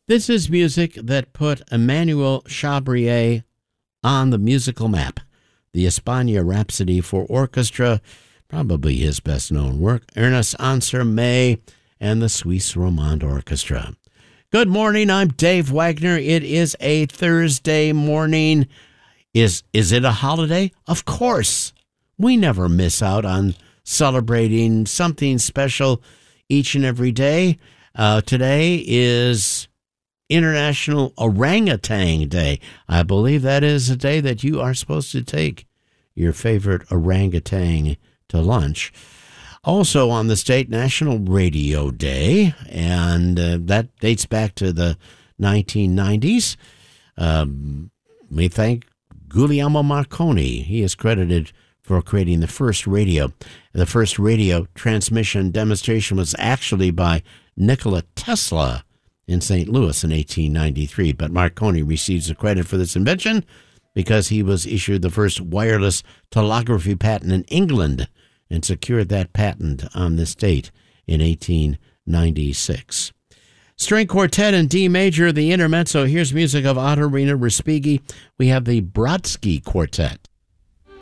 This is music that put Emmanuel Chabrier on the musical map. The España Rhapsody for Orchestra, probably his best-known work, Ernest Ansermet, and the Suisse Romande Orchestra. Good morning, I'm Dave Wagner. It is a Thursday morning. Is it a holiday? Of course. We never miss out on celebrating something special each and every day. Today is International Orangutan Day. I believe that is a day that you are supposed to take your favorite orangutan to lunch. Also on this date, National Radio Day, and that dates back to the 1990s. We thank Guglielmo Marconi. He is credited for creating the first radio. The first radio transmission demonstration was actually by Nikola Tesla in St. Louis in 1893, but Marconi receives the credit for this invention because he was issued the first wireless telegraphy patent in England and secured that patent on this date in 1896. String quartet in D major, the intermezzo. Here's music of Ottorino Respighi. We have the Brodsky Quartet.